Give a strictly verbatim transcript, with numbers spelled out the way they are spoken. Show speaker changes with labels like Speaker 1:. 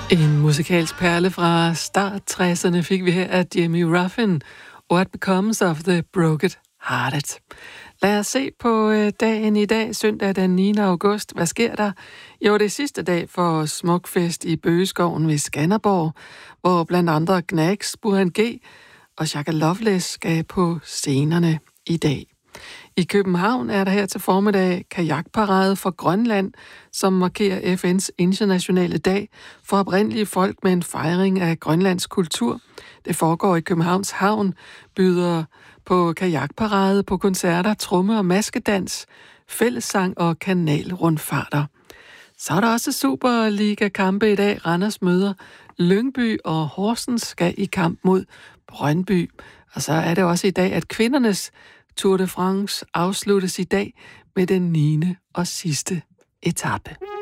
Speaker 1: En musikalsk perle fra start tresserne fik vi her af Jimmy Ruffin, What Becomes of the Broken Hearted. Lad os se på dagen i dag, søndag den niende august. Hvad sker der? Jo, det er sidste dag for Smukfest i Bøgeskoven ved Skanderborg, hvor blandt andre Gnags, Burhan G og Shaka Loveless skal på scenerne i dag. I København er der her til formiddag kajakparade for Grønland, som markerer F N's internationale dag for oprindelige folk med en fejring af Grønlands kultur. Det foregår i Københavns Havn, byder på kajakparade, på koncerter, tromme- og maskedans, fællessang og kanalrundfarter. Så er der også Superliga-kampe i dag. Randers møder Lyngby, og Horsens skal i kamp mod Brøndby. Og så er det også i dag, at kvindernes Tour de France afsluttes i dag med den niende og sidste etape.